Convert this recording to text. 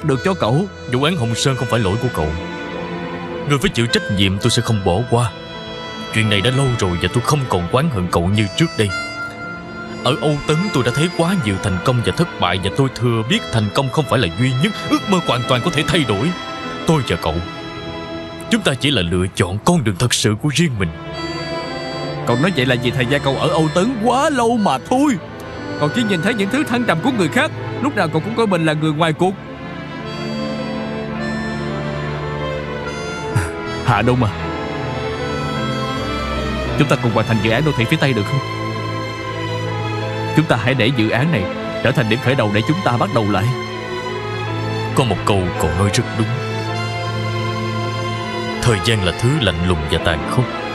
được cho cậu. Vụ án Hồng Sơn không phải lỗi của cậu. Người phải chịu trách nhiệm, tôi sẽ không bỏ qua. Chuyện này đã lâu rồi và tôi không còn oán hận cậu như trước đây. Ở Âu Tấn tôi đã thấy quá nhiều thành công và thất bại, và tôi thừa biết thành công không phải là duy nhất. Ước mơ hoàn toàn có thể thay đổi. Tôi và cậu, chúng ta chỉ là lựa chọn con đường thật sự của riêng mình. Cậu nói vậy là vì thời gian cậu ở Âu Tấn quá lâu mà thôi. Cậu chỉ nhìn thấy những thứ thăng trầm của người khác, lúc nào cậu cũng coi mình là người ngoài cuộc. Hạ Đông à, chúng ta cùng hoàn thành dự án đô thị phía Tây được không? Chúng ta hãy để dự án này trở thành điểm khởi đầu để chúng ta bắt đầu lại. Có một câu cậu nói rất đúng. Thời gian là thứ lạnh lùng và tàn khốc.